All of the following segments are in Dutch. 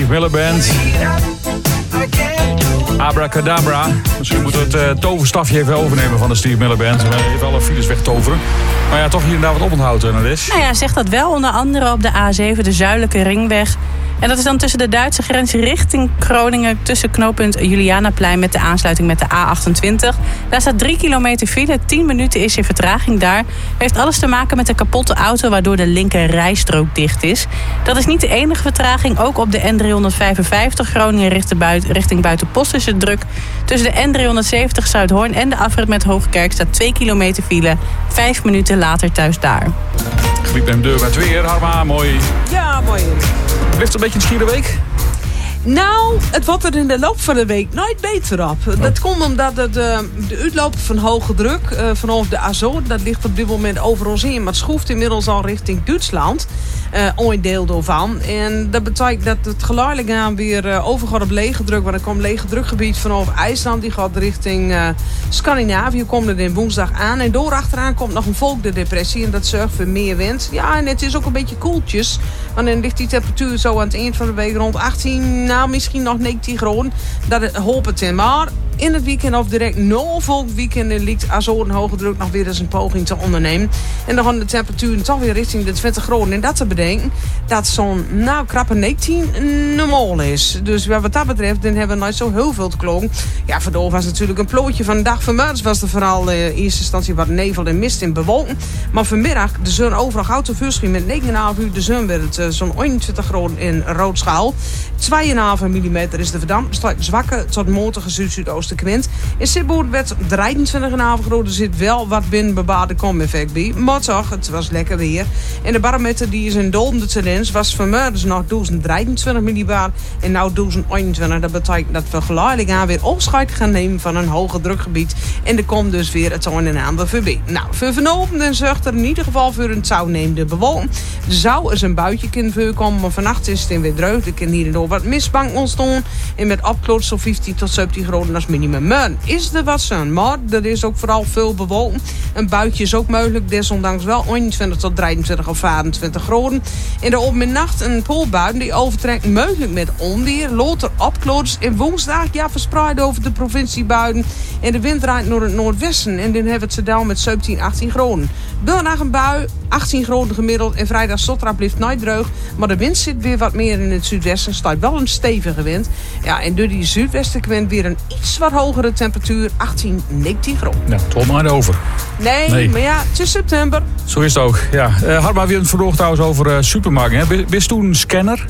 Steve Miller Band. Abracadabra. Misschien moeten we het toverstafje even overnemen van de Steve Miller Band. We even alle files wegtoveren. Maar ja, toch hier en daar wat oponthoud, Nadesh. Nou ja, zegt dat wel. Onder andere op de A7, de Zuidelijke Ringweg. En dat is dan tussen de Duitse grens richting Groningen, tussen knooppunt Julianaplein met de aansluiting met de A28. Daar staat 3 kilometer file, 10 minuten is je vertraging daar. Heeft alles te maken met een kapotte auto, waardoor de linker rijstrook dicht is. Dat is niet de enige vertraging. Ook op de N355 Groningen richting Buitenpost is het druk. Tussen de N370 Zuidhoorn en de afrit met Hoogkerk staat 2 kilometer file. 5 minuten later thuis daar. Gebied neemt deur met weer. Harma, mooi. Ja, mooi. Blijft een beetje een schiere week? Nou, het wordt er in de loop van de week nooit beter op. Oh. Dat komt omdat de uitloop van hoge druk vanaf de Azoren, dat ligt op dit moment over ons heen. Maar het schroeft inmiddels al richting Duitsland. Een deel daarvan. En dat betekent dat het geleidelijk aan weer overgaat op lege druk. Want er komt lege drukgebied vanaf IJsland. Die gaat richting Scandinavië. Komt er in woensdag aan. En door achteraan komt nog een volgdepressie. En dat zorgt voor meer wind. Ja, en het is ook een beetje koeltjes. Want dan ligt die temperatuur zo aan het eind van de week rond 18, nou misschien nog 19 graden. Dat het hoopt het in. Maar in het weekend of direct volgend weekend ligt Azoren hoge druk nog weer eens een poging te ondernemen. En dan gaan de temperaturen toch weer richting de 20 graden. En dat te bedenken dat zo'n krappe 19 normaal is. Dus wat dat betreft dan hebben we nooit zo heel veel te klokken. Ja, vandoor was natuurlijk een plootje van de dag vanmiddag. Was er vooral in eerste instantie wat nevel en mist in bewolken. Maar vanmiddag de zon overal gauw te verschieten met 9,5 uur de zon werd het zo'n 21 graden in roodschaal. 2,5 mm is de verdampingsslag zwakke tot matige zuidoostenwind. In Sibboerd werd 23,5 graden. Er zit wel wat binnenbebaarde kom-effect bij. Maar toch, het was lekker weer. En de barometer die is in dolende tendens was vanmiddag nog 1023 millibar en nou 1021. Dat betekent dat we geleidelijk aan weer opscheid gaan nemen van een hoger drukgebied. En er komt dus weer het een en ander voorbij. Nou, voor vanochtend dan zorgt er in ieder geval voor een toenemende bewolking. Er zou eens een buitje kunnen voorkomen, maar vannacht is het weer dreug. Er kan hier en door wat mistbank ontstaan. En met opkloot zo'n 15 tot 17 graden als minimum. Maar is er wat zon, maar er is ook vooral veel bewolking. Een buitje is ook mogelijk, desondanks wel 21 tot 23 of 24 graden. In de nacht een poolbui die overtrekt mogelijk met onweer, later opkloots en woensdag verspreid over de provincie buiten. En de wind draait naar het noordwesten en dan hebben we het Zeddam met 17, 18 graden. Donderdag een bui, 18 graden gemiddeld en vrijdag Sotra blijft nooit droog. Maar de wind zit weer wat meer in het zuidwesten, staat wel een stevige wind. Ja, en door die zuidwestenwind weer een iets wat hogere temperatuur, 18, 19 graden. Ja, het hoort maar over. Nee, maar ja, het is september. Zo is het ook, ja. Harma, weer een verhoog trouwens over supermarkten. Bist toen een scanner?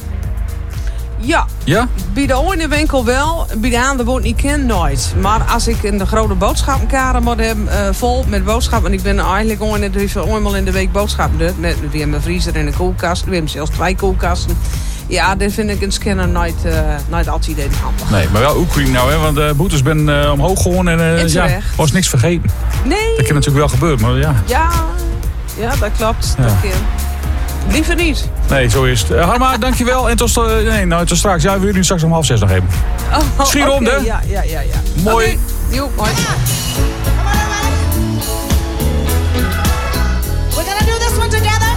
Ja. Ja? Bij de ene winkel wel, bij de andere woont niet ken nooit. Maar als ik in de grote boodschappenkader moet hebben, vol met boodschappen. En ik ben eigenlijk eenmaal in de week boodschappen doen. Met weer mijn vriezer en een koelkast. We hebben zelfs 2 koelkasten. Ja, dat vind ik een scanner nooit altijd even handig. Nee, maar wel Oekraïne nou, hè? Want de boetes ben omhoog gewoon en was niks vergeten. Nee. Dat kan natuurlijk wel gebeuren, maar ja. Ja, dat klopt. Ja. Dat kan. Liever niet. Nee, zo is het. Harma, dankjewel. En tot straks. Ja, we willen jullie straks om 5:30 nog even. Schier om, hè? Ja. Mooi. Okay. Mooi.